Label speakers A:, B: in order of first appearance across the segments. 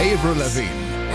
A: Avril Lavigne.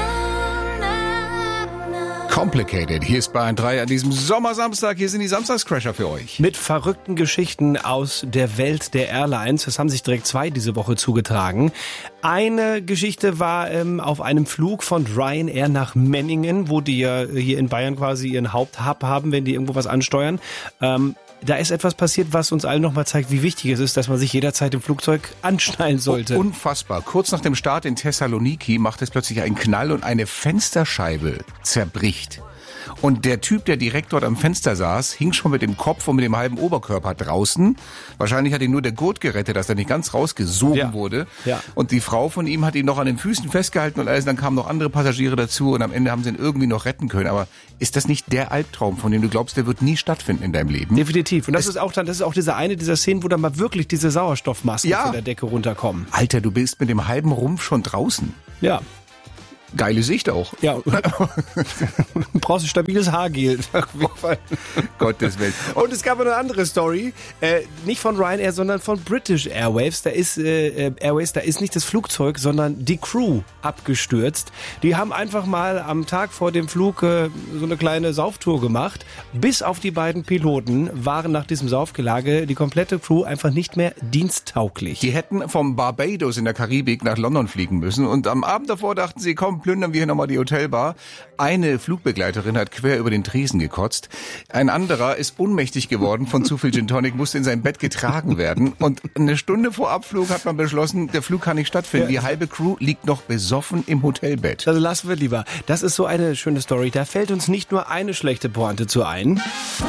A: Complicated. Hier ist Bayern 3 an diesem Sommersamstag. Hier sind die Samstagscrasher für euch.
B: Mit verrückten Geschichten aus der Welt der Airlines. Es haben sich direkt 2 diese Woche zugetragen. Eine Geschichte war auf einem Flug von Ryanair nach Memmingen, wo die ja hier in Bayern quasi ihren Haupthub haben, wenn die irgendwo was ansteuern. Da ist etwas passiert, was uns allen nochmal zeigt, wie wichtig es ist, dass man sich jederzeit im Flugzeug anschnallen sollte.
A: Unfassbar. Kurz nach dem Start in Thessaloniki macht es plötzlich einen Knall und eine Fensterscheibe zerbricht. Und der Typ, der direkt dort am Fenster saß, hing schon mit dem Kopf und mit dem halben Oberkörper draußen. Wahrscheinlich hat ihn nur der Gurt gerettet, dass er nicht ganz rausgesogen wurde.
B: Ja.
A: Und die Frau von ihm hat ihn noch an den Füßen festgehalten und alles. Dann kamen noch andere Passagiere dazu und am Ende haben sie ihn irgendwie noch retten können. Aber ist das nicht der Albtraum, von dem du glaubst, der wird nie stattfinden in deinem Leben?
B: Definitiv. Und das ist auch eine dieser Szenen, wo dann mal wirklich diese Sauerstoffmasken von der Decke runterkommen.
A: Alter, du bist mit dem halben Rumpf schon draußen.
B: Ja.
A: Geile Sicht auch.
B: Ja, du brauchst ein stabiles Haargel. Auf jeden Fall.
A: Gottes Willen.
B: Und es gab noch eine andere Story, nicht von Ryanair, sondern von British Airways. Da ist nicht das Flugzeug, sondern die Crew abgestürzt. Die haben einfach mal am Tag vor dem Flug so eine kleine Sauftour gemacht. Bis auf die beiden Piloten waren nach diesem Saufgelage die komplette Crew einfach nicht mehr diensttauglich.
A: Die hätten vom Barbados in der Karibik nach London fliegen müssen und am Abend davor dachten sie, komm, plündern wir hier nochmal die Hotelbar. Eine Flugbegleiterin hat quer über den Tresen gekotzt. Ein anderer ist ohnmächtig geworden von zu viel Gin Tonic, musste in sein Bett getragen werden. Und eine Stunde vor Abflug hat man beschlossen, der Flug kann nicht stattfinden. Die halbe Crew liegt noch besoffen im Hotelbett.
B: Also lassen wir lieber. Das ist so eine schöne Story. Da fällt uns nicht nur eine schlechte Pointe zu ein.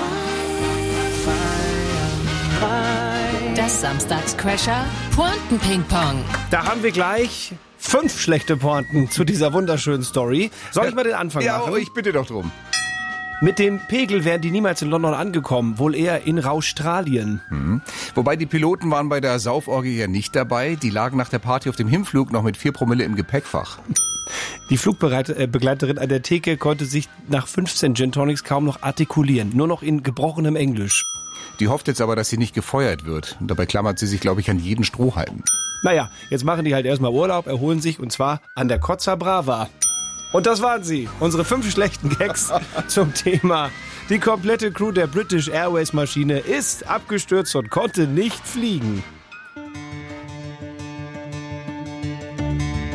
C: Das Samstagscrasher Pointen-Ping-Pong.
B: Da haben wir gleich 5 schlechte Pointen zu dieser wunderschönen Story. Soll ich mal den Anfang machen?
A: Ja, ich bitte doch drum.
B: Mit dem Pegel wären die niemals in London angekommen, wohl eher in Australien.
A: Wobei die Piloten waren bei der Sauforgie ja nicht dabei. Die lagen nach der Party auf dem Hinflug noch mit 4 Promille im Gepäckfach.
B: Die Flugbegleiterin an der Theke konnte sich nach 15 Gin Tonics kaum noch artikulieren, nur noch in gebrochenem Englisch.
A: Die hofft jetzt aber, dass sie nicht gefeuert wird. Und dabei klammert sie sich, glaube ich, an jeden Strohhalm.
B: Naja, jetzt machen die halt erstmal Urlaub, erholen sich und zwar an der Costa Brava. Und das waren sie, unsere 5 schlechten Gags zum Thema. Die komplette Crew der British Airways Maschine ist abgestürzt und konnte nicht fliegen.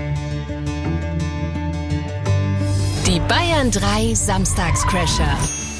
C: Die Bayern 3 Samstagscrasher.